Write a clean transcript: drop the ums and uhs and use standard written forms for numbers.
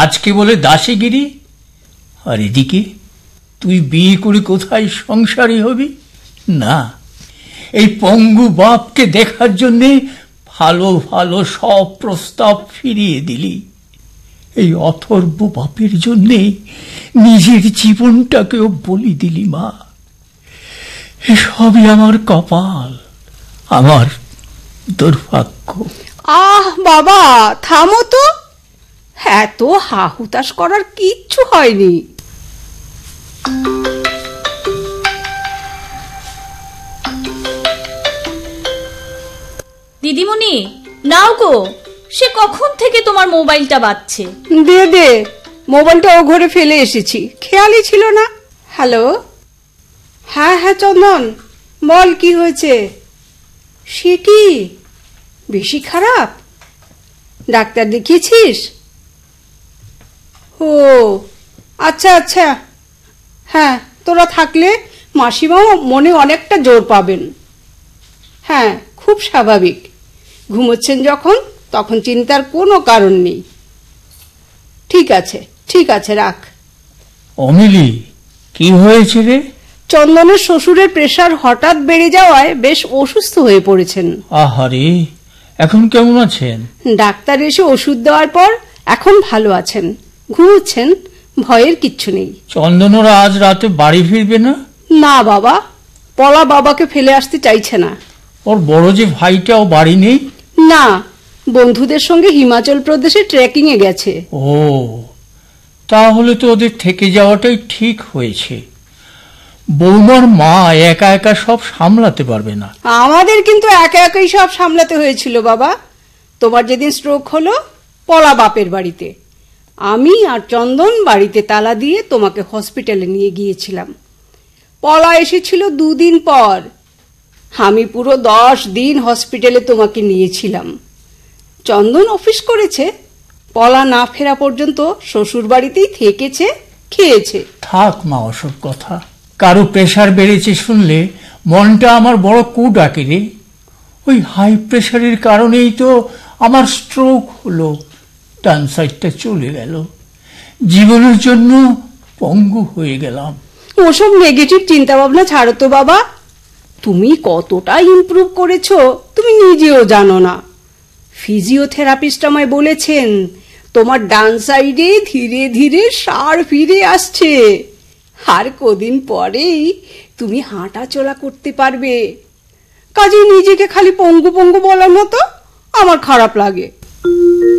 আজকে বলে দাসীগিরি, আর এদিকে তুই বিয়ে করে কোথায় সংসারী হবি? না, এই পঙ্গু বাপকে দেখার জন্যে ভালো ভালো সব প্রস্তাব ফিরিয়ে দিলি। এই অথর্ব বাপের জন্যে নিজের জীবনটাকেও বলি দিলি। মা, এসবই আমার কপাল, আমার দুর্ভাগ্য। আহ বাবা, থামো তো, এত হাহুতাশ করার কিচ্ছু হয়নি। দিদিমণি, নাও গো, সে কখন থেকে তোমার মোবাইলটা বাজছে। দে দে, মোবাইলটা ও ঘরে ফেলে এসেছি, খেয়ালই ছিল না। হ্যালো, হ্যাঁ হ্যাঁ চন্দন বল, কি হয়েছে? সে কি, বেশি খারাপ? ডাক্তার দেখিয়েছিস? ও আচ্ছা আচ্ছা, হ্যাঁ তোরা থাকলে মাসিমা মনে অনেকটা জোর পাবেন। হ্যাঁ, খুব স্বাভাবিক, ঘুমোচ্ছেন যখন তখন চিন্তার কোনো কারণ নেই। ঠিক আছে ঠিক আছে, রাখ। অমিলি, কি হয়েছে রে? চন্দনের শ্বশুরের প্রেসার হঠাৎ বেড়ে যাওয়ায় বেশ অসুস্থ হয়ে পড়েছেন। আহারে, এখন কেমন আছেন? ডাক্তার এসে ওষুধ দেওয়ার পর এখন ভালো আছেন, ঘুমোচ্ছেন, ভয়ের কিচ্ছু নেই। চন্দনরা আজ রাতে বাড়ি ফিরবে না? না বাবা, পলা বাবাকে ফেলে আসতে চাইছে না। ওর বড় যে ভাইটাও বাড়ি নেই? না, বন্ধুদের সঙ্গে হিমাচল প্রদেশে ট্রেকিং এ গেছে। ও, তাহলে তো ওদের থেকে যাওয়াটাই ঠিক হয়েছে। বৌমার মা একা একা সব সামলাতে পারবে না। আমাদের কিন্তু একা একাই সব সামলাতে হয়েছিল বাবা। তোমার যেদিন স্ট্রোক হলো, পলা বাপের বাড়িতে, আমি আর চন্দন বাড়িতে তালা দিয়ে তোমাকে হসপিটালে নিয়ে গিয়েছিলাম। পলা এসেছিল 2 দিন পর। আমি পুরো 10 দিন হসপিটালে তোমাকে নিয়েছিলাম। চন্দন অফিস করেছে, পলা না ফেরা পর্যন্ত শ্বশুর বাড়িতেই থেকেছে, খেয়েছে। থাক মা ওসব কথা। কারো প্রেশার বেড়েছে শুনলে মনটা আমার বড় কু ডাকে রে। ওই হাই প্রেশারের কারণেই তো আমার স্ট্রোক হলো, ডান সাইডটা চলে গেল, জীবনের জন্য পঙ্গু হয়ে গেলাম। ওসব নেগেটিভ চিন্তা ভাবনা ছাড়ো তো বাবা। তুমি কতটা ইমপ্রুভ করেছো তুমি নিজেও জানো না। ফিজিওথেরাপিস্ট আমায় বলেছেন তোমার ডান সাইডে ধীরে ধীরে সার ফিরে আসছে, আর কদিন পরেই তুমি হাঁটা চলা করতে পারবে। কাজে নিজেকে খালি পঙ্গু পঙ্গু বলার মতো আমার খারাপ লাগে।